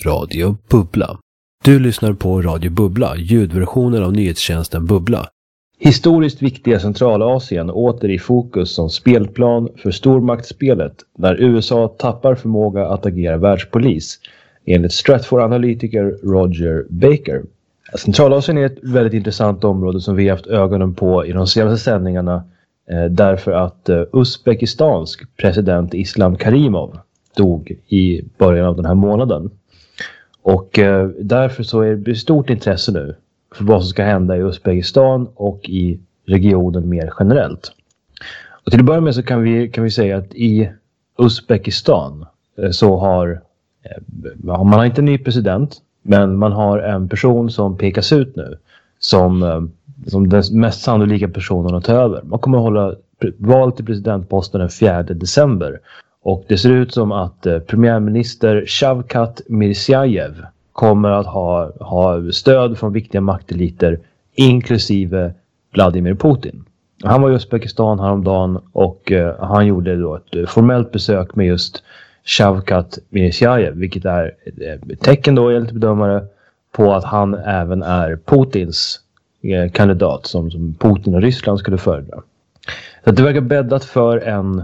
Radio Bubbla. Du lyssnar på Radio Bubbla, ljudversionen av nyhetstjänsten Bubbla. Historiskt viktiga Centralasien åter i fokus som spelplan för stormaktsspelet när USA tappar förmåga att agera världspolis, enligt Stratfor-analytiker Roger Baker. Centralasien är ett väldigt intressant område som vi har haft ögonen på i de senaste sändningarna därför att Uzbekistans president Islam Karimov dog i början av den här månaden. Och därför så är det stort intresse nu för vad som ska hända i Uzbekistan och i regionen mer generellt. Och till att börja med så kan vi säga att i Uzbekistan så har man har inte en ny president, men man har en person som pekas ut nu som den mest sannolika personen att ta över. Man kommer att hålla val till presidentposten den 4 december. Och det ser ut som att premiärminister Shavkat Mirziyoyev kommer att ha stöd från viktiga makteliter, inklusive Vladimir Putin. Han var i Uzbekistan häromdagen och han gjorde då ett formellt besök med just Shavkat Mirziyoyev, vilket är ett tecken då enligt bedömare på att han även är Putins kandidat som Putin och Ryssland skulle föredra. Så det verkar bäddat för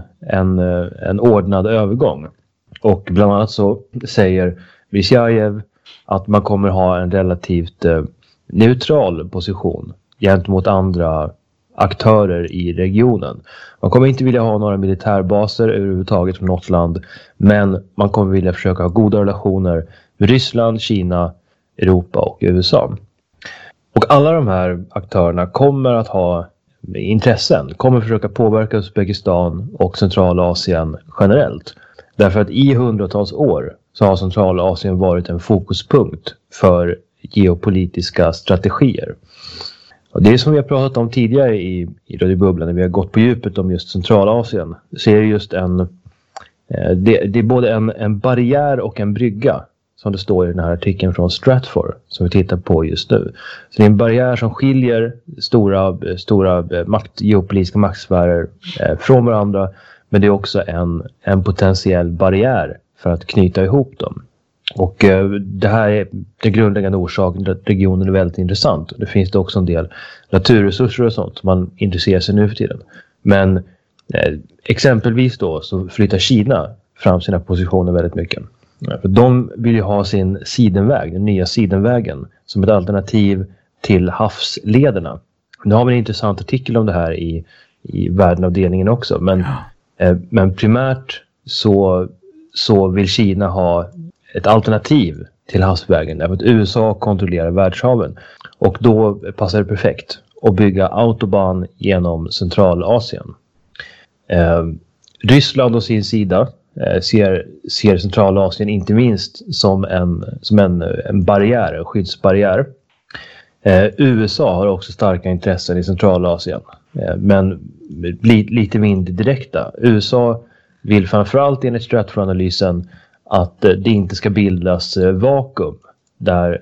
en ordnad övergång. Och bland annat så säger Mirziyoyev att man kommer ha en relativt neutral position gentemot andra aktörer i regionen. Man kommer inte vilja ha några militärbaser överhuvudtaget från något land, men man kommer vilja försöka ha goda relationer med Ryssland, Kina, Europa och USA. Och alla de här aktörerna kommer att ha intressen, kommer försöka påverka Uzbekistan och Centralasien generellt. Därför att i hundratals år så har Centralasien varit en fokuspunkt för geopolitiska strategier. Och det är som vi har pratat om tidigare i Radio Bubbla när vi har gått på djupet om just Centralasien. Så är det just det är både en barriär och en brygga, som det står i den här artikeln från Stratfor som vi tittar på just nu. Så det är en barriär som skiljer stora geopolitiska maktsfärer från varandra, men det är också en potentiell barriär för att knyta ihop dem. Och det här är den grundläggande orsaken till att regionen är väldigt intressant. Det finns det också en del naturresurser och sånt som man intresserar sig nu för tiden. Men exempelvis då så flyttar Kina fram sina positioner väldigt mycket. För de vill ju ha sin sidenväg, den nya sidenvägen, som ett alternativ till havslederna. Nu har vi en intressant artikel om det här i världenavdelningen också. Men primärt så vill Kina ha ett alternativ till havsvägen, därför att USA kontrollerar världshaven. Och då passar det perfekt att bygga autobahn genom Centralasien. Ryssland å sin sida ser Centralasien inte minst som en barriär, en skyddsbarriär. USA har också starka intressen i Centralasien, men lite mindre direkta. USA vill framförallt enligt Stratfor-analysen att det inte ska bildas vakuum där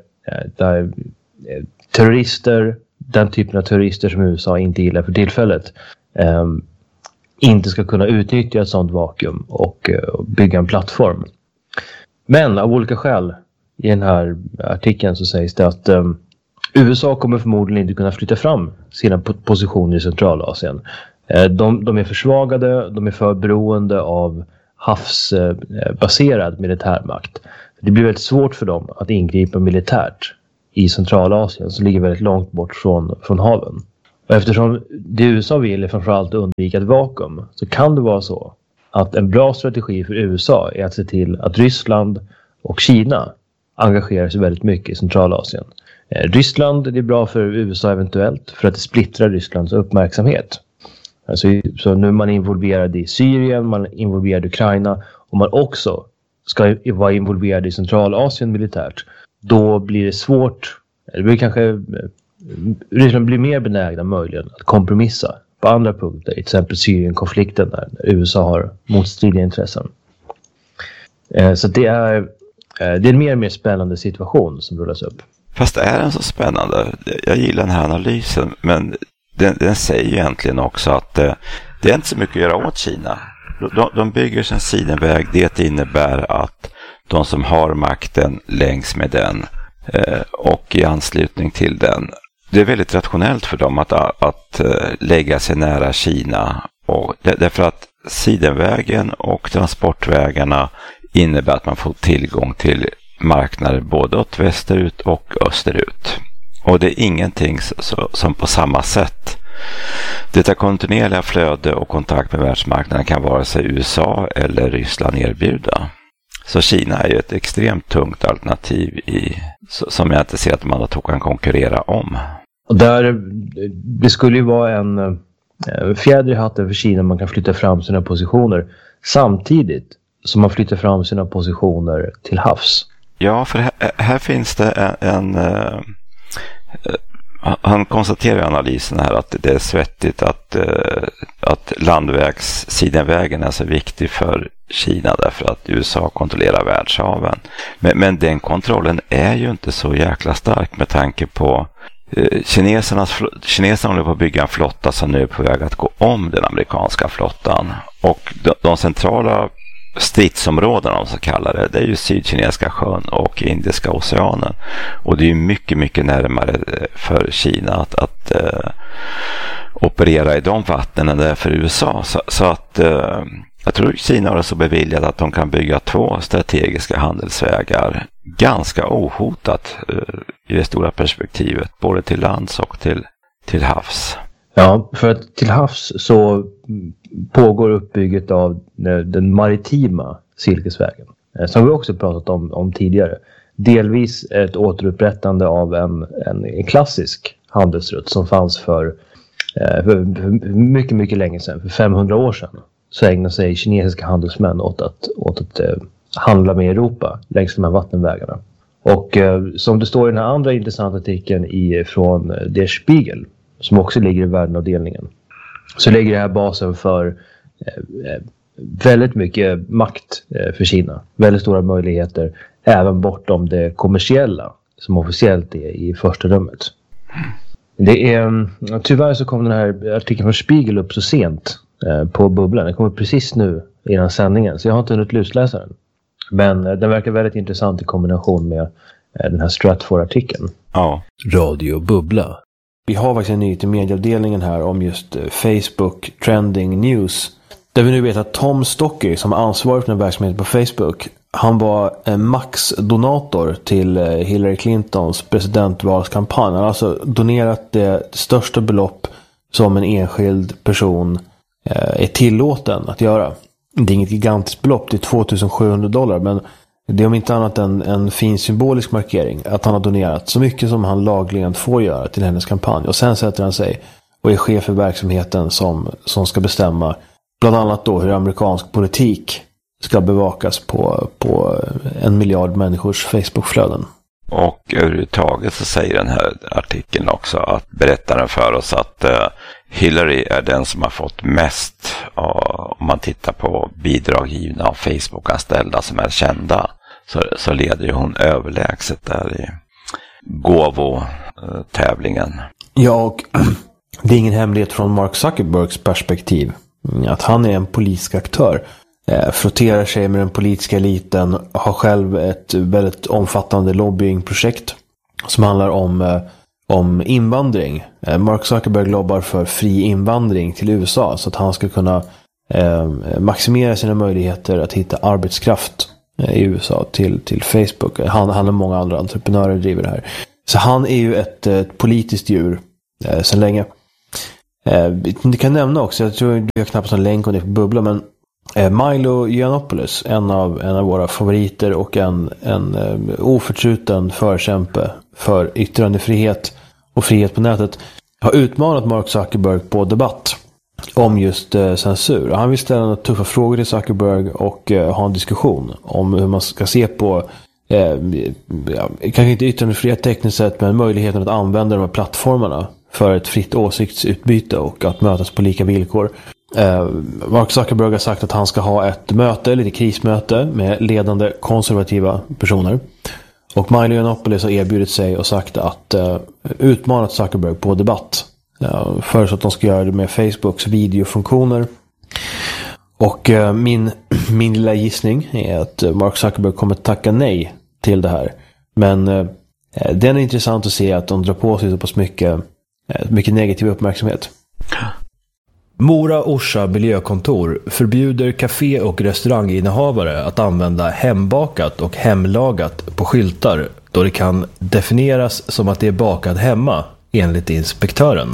terrorister, den typen av terrorister som USA inte gillar för tillfället, inte ska kunna utnyttja ett sådant vakuum och bygga en plattform. Men av olika skäl i den här artikeln så sägs det att USA kommer förmodligen inte kunna flytta fram sina positioner i Centralasien. De är försvagade, de är för beroende av havsbaserad militärmakt. Det blir väldigt svårt för dem att ingripa militärt i Centralasien som ligger väldigt långt bort från haven. Och eftersom det USA vill är framförallt undvika ett vakuum, så kan det vara så att en bra strategi för USA är att se till att Ryssland och Kina engagerar sig väldigt mycket i Centralasien. Ryssland, det är bra för USA eventuellt för att det splittrar Rysslands uppmärksamhet. Alltså, så nu är man involverad i Syrien, man är involverad i Ukraina och man också ska vara involverad i Centralasien militärt. Då blir det svårt, det blir kanske Ryssland blir mer benägna möjligen att kompromissa på andra punkter, till exempel Syrien-konflikten där USA har motstridiga intressen. Så det är en mer spännande situation som rullas upp. Fast är den så spännande? Jag gillar den här analysen, men den säger ju egentligen också att det är inte så mycket att göra åt Kina. De bygger sin sidenväg. Det innebär att de som har makten längs med den och i anslutning till den. Det är väldigt rationellt för dem att lägga sig nära Kina, och därför att sidenvägen och transportvägarna innebär att man får tillgång till marknader både åt västerut och österut. Och det är ingenting som på samma sätt. Detta kontinuerliga flöde och kontakt med världsmarknaden kan vare sig USA eller Ryssland erbjuda. Så Kina är ju ett extremt tungt alternativ som jag inte ser att man då kan konkurrera om. Och det skulle ju vara en fjäder i hatten för Kina. Man kan flytta fram sina positioner samtidigt som man flyttar fram sina positioner till havs. Ja, för här finns det han konstaterar i analysen här att det är svettigt att sidenvägen är så viktig för Kina därför att USA kontrollerar världshaven. Men den kontrollen är ju inte så jäkla stark med tanke på kineserna håller på att bygga en flotta som nu är på väg att gå om den amerikanska flottan. Och de centrala stridsområdena, om så kallar det är ju Sydkinesiska sjön och Indiska oceanen. Och det är ju mycket, mycket närmare för Kina att operera i de vattnen än det är för USA. Så att jag tror Kina har så beviljat att de kan bygga 2 strategiska handelsvägar ganska ohotat i det stora perspektivet, både till lands och till havs. Ja, för att till havs så pågår uppbygget av den maritima silkesvägen, som vi också pratat om tidigare. Delvis ett återupprättande av en klassisk handelsrutt som fanns för mycket, mycket länge sedan, för 500 år sedan. Så ägnar sig kinesiska handelsmän åt att handla med Europa längs de här vattenvägarna. Och som det står i den här andra intressanta artikeln från Der Spiegel, som också ligger i världenavdelningen, så ligger det här basen för väldigt mycket makt för Kina. Väldigt stora möjligheter även bortom det kommersiella som officiellt är i första rummet. Tyvärr så kom den här artikeln från Spiegel upp så sent på bubblan. Den kommer precis nu innan sändningen, så jag har inte hunnit lusläsa den. Men den verkar väldigt intressant i kombination med den här Stratfor-artikeln. Ja. Radio Bubbla. Vi har faktiskt en nyhet i medieavdelningen här om just Facebook Trending News. Där vi nu vet att Tom Stocker, som är ansvarig för den verksamheten på Facebook, han var en max-donator till Hillary Clintons presidentvalskampanj. Han har alltså donerat det största belopp som en enskild person är tillåten att göra. Det är inget gigantiskt belopp, det är $2,700, men det är om inte annat en fin symbolisk markering att han har donerat så mycket som han lagligen får göra till hennes kampanj. Och sen sätter han sig och är chef för verksamheten som ska bestämma bland annat då hur amerikansk politik ska bevakas på 1 miljard människors Facebook-flöden. Och överhuvudtaget så säger den här artikeln också att berättaren för oss att Hillary är den som har fått mest om man tittar på bidrag givna av Facebook-anställda som är kända, så leder ju hon överlägset där i gåvotävlingen. Ja, och det är ingen hemlighet från Mark Zuckerbergs perspektiv att han är en politisk aktör. Frotterar sig med den politiska eliten, har själv ett väldigt omfattande lobbyingprojekt som handlar om invandring. Mark Zuckerberg lobbar för fri invandring till USA så att han ska kunna maximera sina möjligheter att hitta arbetskraft i USA till Facebook. Han och många andra entreprenörer driver det här. Så han är ju ett politiskt djur sedan länge. Du kan nämna också, jag tror du har knappt en länk om det på Bubbla, men Milo Yiannopoulos, en av våra favoriter och en oförtruten förkämpe för yttrandefrihet och frihet på nätet, har utmanat Mark Zuckerberg på debatt om just censur. Han vill ställa några tuffa frågor till Zuckerberg och ha en diskussion om hur man ska se på kanske inte yttrandefrihet tekniskt sett, men möjligheten att använda de här plattformarna för ett fritt åsiktsutbyte och att mötas på lika villkor. Mark Zuckerberg har sagt att han ska ha ett möte, lite krismöte med ledande konservativa personer. Och Milo Yiannopoulos har erbjudit sig och sagt att utmanat Zuckerberg på debatt. För så att de ska göra det med Facebooks videofunktioner. Och min lilla gissning är att Mark Zuckerberg kommer att tacka nej till det här. Men det är intressant att se att de drar på sig så pass mycket negativ uppmärksamhet. Mora Orsa miljökontor förbjuder café- och restauranginnehavare att använda hembakat och hemlagat på skyltar då det kan definieras som att det är bakat hemma enligt inspektören.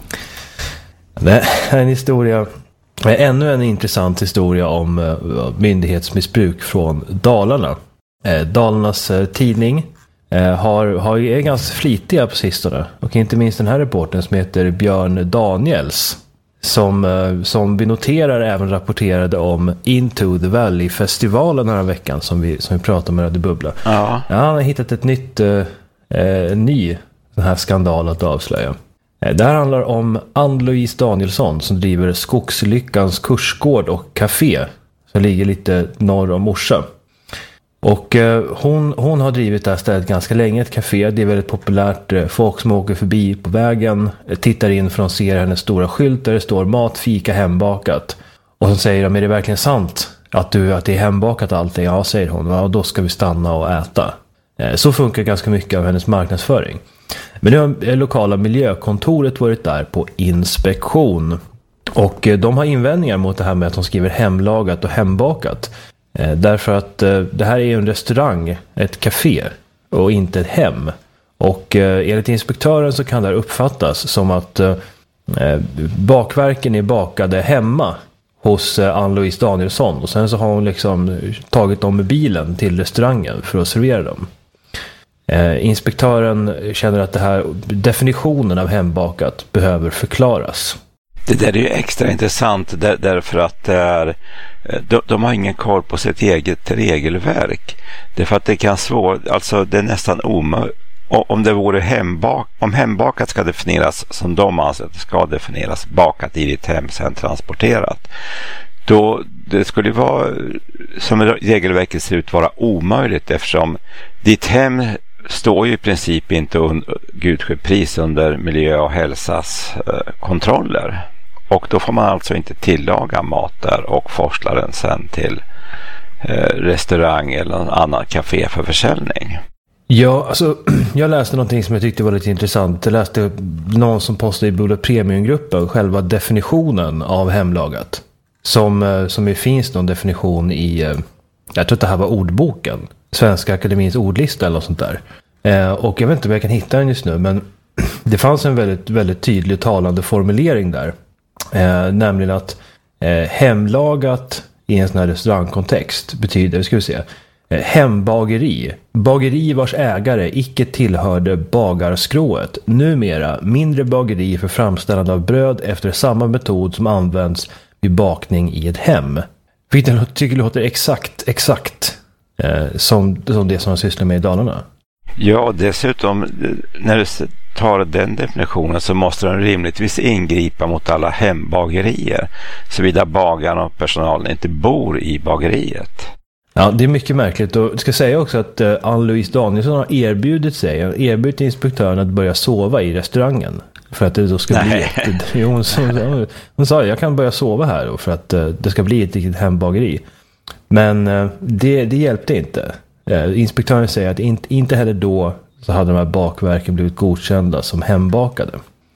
Det är en historia, ännu en intressant historia om myndighetsmissbruk från Dalarna. Dalarnas tidning är ganska flitiga på sistone, och inte minst den här reporten som heter Björn Daniels som vi noterar även rapporterade om Into the Valley-festivalen den här veckan som vi pratade med Radio Bubbla. Ja, han har hittat ett ny den här skandal att avslöja. Det här handlar om Ann-Louise Danielsson som driver Skogslyckans kursgård och café som ligger lite norr om Orsa. Och hon har drivit det här stället ganska länge, ett café. Det är väldigt populärt. Folk som åker förbi på vägen tittar in för att se hennes stora skylt där det står mat, fika, hembakat. Och så säger de, är det verkligen sant att det är hembakat allting? Ja, säger hon. Ja, då ska vi stanna och äta. Så funkar ganska mycket av hennes marknadsföring. Men nu har lokala miljökontoret varit där på inspektion. Och de har invändningar mot det här med att de skriver hemlagat och hembakat. Därför att det här är en restaurang, ett café och inte ett hem. Och enligt inspektören så kan det här uppfattas som att bakverken är bakade hemma hos Ann-Louise Danielsson. Och sen så har hon liksom tagit dem med bilen till restaurangen för att servera dem. Inspektören känner att det här definitionen av hembakat behöver förklaras. Det där är ju extra intressant därför att de har ingen koll på sitt eget regelverk. Därför att det kan alltså det är nästan omöjligt. Om det vore om hembakat ska definieras som de anser att det ska definieras, bakat i ditt hem sen transporterat, då det skulle vara, som regelverket ser ut, vara omöjligt, eftersom ditt hem står ju i princip inte gudskepris under miljö- och hälsas kontroller. Och då får man alltså inte tillaga mat där och forsla den sen till restaurang eller någon annan café för försäljning. Ja, alltså jag läste någonting som jag tyckte var lite intressant. Jag läste någon som postade i Bulla Premiumgruppen själva definitionen av hemlagat. Som finns någon definition i, jag tror att det här var ordboken, Svenska Akademins ordlista eller något sånt där. Och jag vet inte om jag kan hitta den just nu, men det fanns en väldigt, väldigt tydlig och talande formulering där. Nämligen att hemlagat i en sån här restaurangkontext betyder, hembageri. Bageri vars ägare icke tillhörde bagarskrået. Numera mindre bageri för framställande av bröd efter samma metod som används vid bakning i ett hem. Vilket jag tycker låter exakt som det som man sysslar med i Dalarna. Ja, dessutom när du tar den definitionen så måste de rimligtvis ingripa mot alla hembagerier, såvida bagarna och personalen inte bor i bageriet. Ja, det är mycket märkligt. Och jag ska säga också att Ann-Louise Danielsson har erbjudit inspektören att börja sova i restaurangen. För att det då ska bli hon sa, jag kan börja sova här då, för att det ska bli ett riktigt hembageri. Men det hjälpte inte. Inspektören säger att inte heller då så hade de här bakverken blivit godkända som hembakade.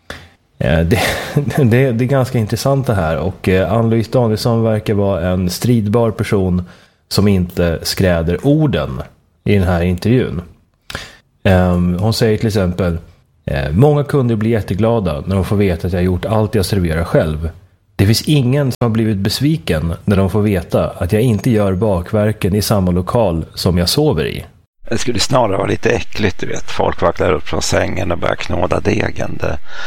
Det är ganska intressant det här. Och Ann-Louise Danielsson verkar vara en stridbar person som inte skräder orden i den här intervjun. Hon säger till exempel: många kunder blir jätteglada när de får veta att jag har gjort allt jag serverar själv. Det finns ingen som har blivit besviken när de får veta att jag inte gör bakverken i samma lokal som jag sover i. Det skulle snarare vara lite äckligt, du vet. Folk vaknar upp från sängen och börjar knåda degen.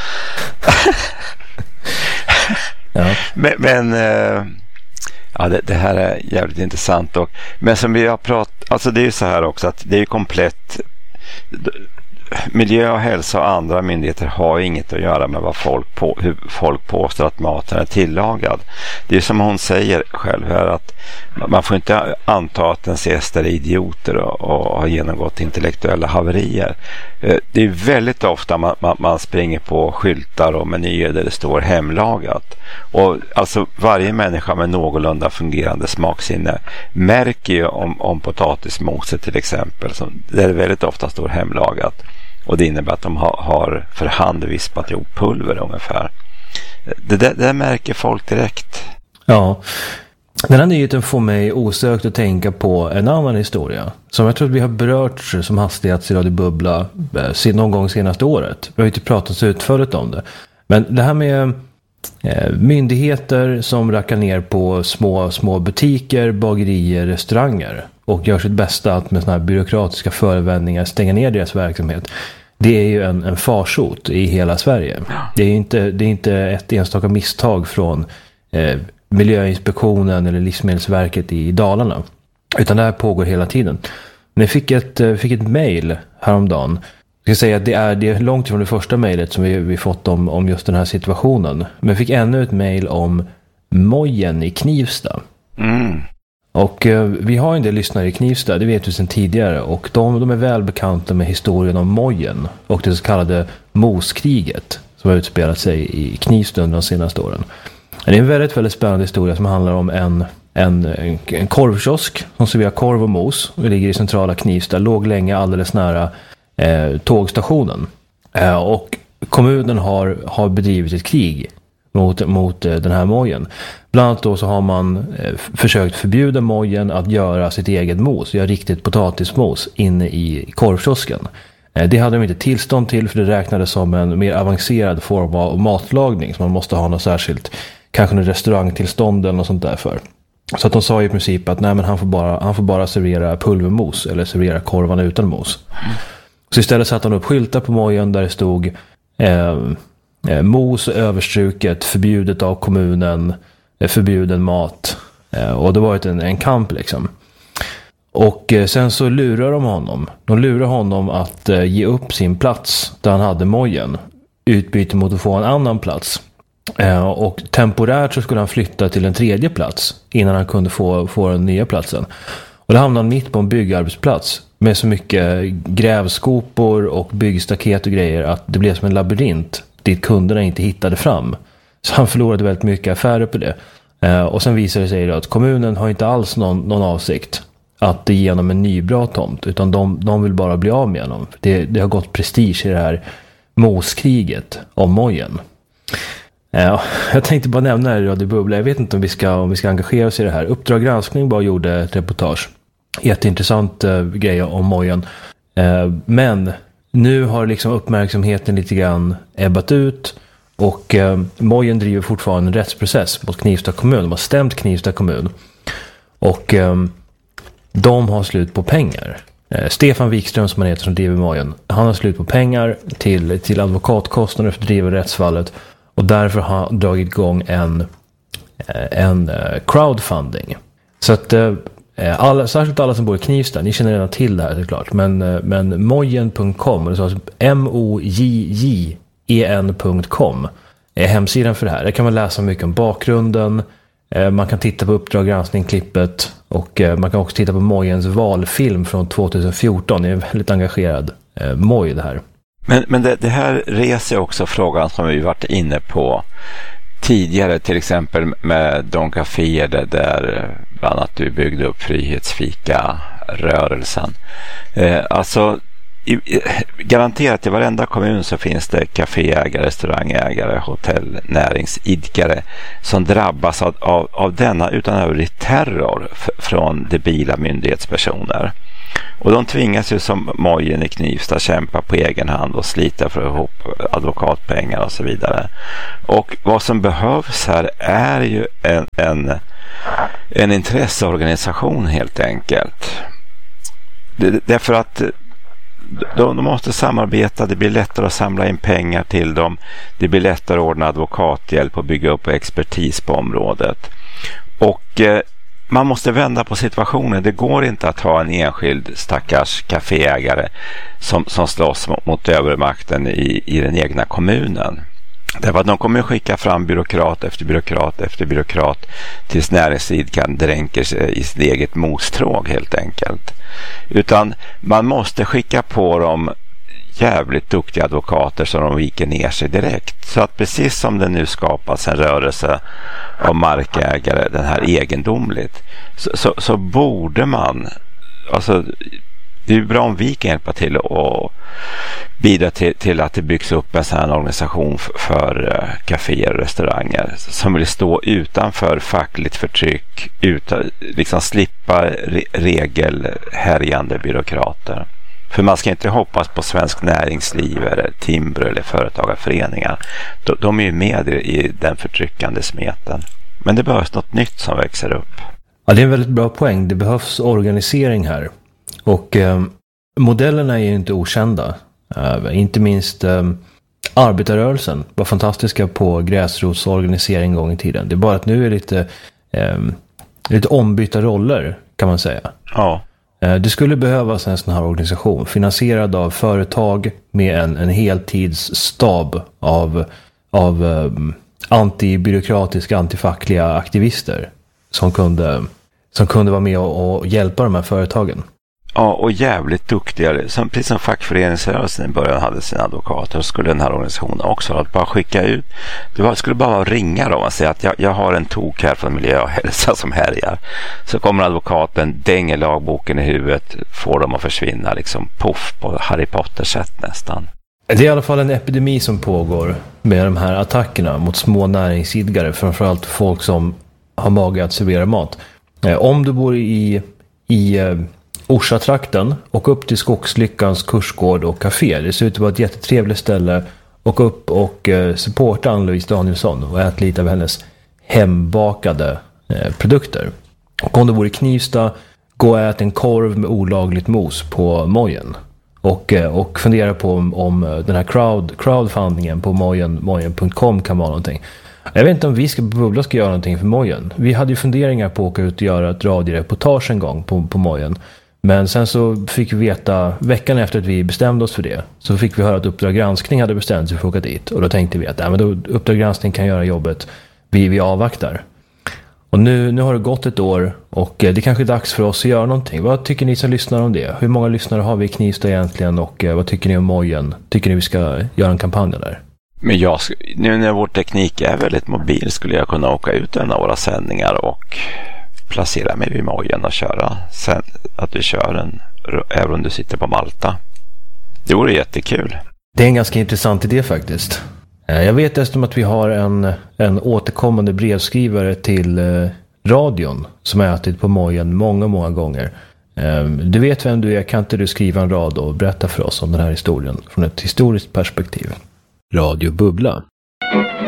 Ja. Men ja, det här är jävligt intressant. Men som vi har pratat, alltså det är ju så här också att det är ju komplett. miljö och hälsa och andra myndigheter har inget att göra med hur folk påstår att maten är tillagad. Det är som hon säger själv här, att man får inte anta att ens gäster är idioter och har genomgått intellektuella haverier. Det är väldigt ofta man springer på skyltar och menyer där det står hemlagat. Och alltså varje människa med någorlunda fungerande smaksinne märker ju om potatismoset till exempel, där det väldigt ofta står hemlagat. Och det innebär att de har för hand vispat ihop pulver ungefär. Det märker folk direkt. Ja, den här nyheten får mig osökt att tänka på en annan historia som jag tror att vi har berört som hastigast i Radio Bubbla någon gång senaste året. Vi har inte pratat så utförligt om det. Men det här med myndigheter som rackar ner på små butiker, bagerier, restauranger och gör sitt bästa att med såna här byråkratiska förevändningar stänga ner deras verksamhet. Det är ju en farsot i hela Sverige. Det är inte ett enstaka misstag från Miljöinspektionen eller Livsmedelsverket i Dalarna. Utan det här pågår hela tiden. Men jag fick ett mejl häromdagen. Jag ska säga att det är långt ifrån det första mejlet som vi fått om just den här situationen. Men jag fick ännu ett mejl om Mojen i Knivsta. Mm. Och vi har en del lyssnare i Knivsta, det vet vi sedan tidigare. Och de är välbekanta med historien om Mojen och det så kallade moskriget som har utspelat sig i Knivsta under de senaste åren. Det är en väldigt, väldigt spännande historia som handlar om en korvkiosk som serverar korv och mos. Och ligger i centrala Knivsta, låg länge alldeles nära tågstationen. Och kommunen har bedrivit ett krig mot den här mojen. Bland annat då så har man försökt förbjuda mojen att göra sitt eget mos, göra riktigt potatismos inne i korvkiosken. Det hade de inte tillstånd till, för det räknades som en mer avancerad form av matlagning som man måste ha något särskilt, kanske en restaurangtillstånd eller något sånt där för. Så att de sa i princip att nej, men han får bara servera pulvermos eller servera korvarna utan mos. Så istället satte han upp skyltar på mojen där det stod mos överstruket, förbjudet av kommunen, förbjuden mat. Och det var en kamp liksom. Och sen så lurar de honom. De lurar honom att ge upp sin plats där han hade mojen. Utbyte mot att få en annan plats. Och temporärt så skulle han flytta till en tredje plats innan han kunde få den nya platsen. Och då hamnade han mitt på en byggarbetsplats med så mycket grävskopor och byggstaket och grejer att det blev som en labyrint dit kunderna inte hittade fram. Så han förlorade väldigt mycket affärer på det. Och sen visade det sig då att kommunen har inte alls någon avsikt att ge igenom en ny bra tomt, utan de vill bara bli av med honom. Det har gått prestige i det här moskriget om mojen. Jag tänkte bara nämna det i Radio Bubbla. Jag vet inte om vi ska engagera oss i det här. Uppdrag granskning bara gjorde ett reportage. Jätteintressant grej om mojen. Men nu har liksom uppmärksamheten lite grann ebbat ut. Och mojen driver fortfarande en rättsprocess mot Knivsta kommun. De har stämt Knivsta kommun. Och de har slut på pengar. Stefan Wikström som han heter som driver mojen. Han har slut på pengar till advokatkostnader för att driva rättsfallet. Och därför har han dragit igång en crowdfunding. Så att särskilt alla som bor i Knivsta, ni känner redan till det här såklart. Men mojen.com, alltså mojjen.com är hemsidan för det här. Där kan man läsa mycket om bakgrunden. Man kan titta på Uppdrag granskning-klippet. Och man kan också titta på Mojens valfilm från 2014. Det är en väldigt engagerad Moj det här. Men det här reser också frågan som vi varit inne på tidigare, till exempel med de kaféer där bland annat du byggde upp Frihetsfika-rörelsen. Alltså garanterat i varenda kommun så finns det kaféägare, restaurangägare, hotellnäringsidkare som drabbas av denna utan övrig terror från debila myndighetspersoner. Och de tvingas ju som mojen i Knivsta kämpa på egen hand och slita för att ihop advokatpengar och så vidare. Och vad som behövs här är ju en intresseorganisation helt enkelt. Därför att de måste samarbeta, det blir lättare att samla in pengar till dem, det blir lättare att ordna advokathjälp och bygga upp expertis på området. Och man måste vända på situationen. Det går inte att ha en enskild stackars kaféägare som slåss mot övermakten i den egna kommunen. Därför att de kommer skicka fram byråkrat efter byråkrat efter byråkrat tills näringsidkaren dränker sig i sitt eget mostråg helt enkelt. Utan man måste skicka på dem jävligt duktiga advokater så de viker ner sig direkt. Så att precis som det nu skapas en rörelse av markägare, den här egendomligt, så borde man, alltså det är bra om vi kan hjälpa till och bidra till att det byggs upp en sån här organisation för kaféer och restauranger som vill stå utanför fackligt förtryck, liksom slippa regelhärjande byråkrater. För man ska inte hoppas på svensk näringsliv eller Timbro eller företagarföreningar. De är ju med i den förtryckande smeten. Men det behövs något nytt som växer upp. Ja, det är en väldigt bra poäng. Det behövs organisering här. Och modellerna är ju inte okända. Inte minst arbetarrörelsen var fantastiska på gräsrotsorganisering en gång i tiden. Det är bara att nu är lite ombytta roller kan man säga. Ja. Det skulle behövas en sån här organisation finansierad av företag med en heltidsstab av antibyråkratiska, antifackliga aktivister som kunde vara med och hjälpa de här företagen. Ja, och jävligt duktigare. Precis som fackföreningsrörelsen i början hade sina advokater, så skulle den här organisationen också att bara skicka ut. Skulle bara ringa dem och säga att jag har en tok här från miljö och hälsa som härjar. Så kommer advokaten, dänger lagboken i huvudet, får dem att försvinna liksom puff på Harry Potter-sätt nästan. Det är i alla fall en epidemi som pågår med de här attackerna mot små näringsidkare, framförallt folk som har mage att servera mat. Om du bor i Orsa-trakten och upp till Skogslyckans kursgård och café. Det ser ut att vara ett jättetrevligt ställe. Och upp och supporta Ann-Louise Danielsson och äta lite av hennes hembakade produkter. Och om du bor i Knivsta, gå och ät en korv med olagligt mos på Mojen. Och fundera på om den här crowdfundingen på mojen.com kan vara någonting. Jag vet inte om vi på Bubbla ska göra någonting för Mojen. Vi hade ju funderingar på att åka ut och göra ett radioreportage en gång på Mojen. Men sen så fick vi veta, veckan efter att vi bestämde oss för det, så fick vi höra att Uppdrag granskning hade bestämt sig för att åka dit. Och då tänkte vi att Uppdrag granskning kan göra jobbet. Vi avvaktar. Och nu har det gått ett år och det kanske är dags för oss att göra någonting. Vad tycker ni som lyssnar om det? Hur många lyssnare har vi i Knivsta egentligen och vad tycker ni om Mojen? Tycker ni vi ska göra en kampanj där? Men nu när vår teknik är väldigt mobil skulle jag kunna åka ut en av våra sändningar och placera mig vid Mojen och köra. Sen att vi kör även om du sitter på Malta. Det vore jättekul. Det är en ganska intressant idé faktiskt. Jag vet dessutom att vi har en återkommande brevskrivare till radion som har ätit på Mojen många gånger. Du vet vem du är, kan inte du skriva en rad och berätta för oss om den här historien från ett historiskt perspektiv? Radio Bubbla.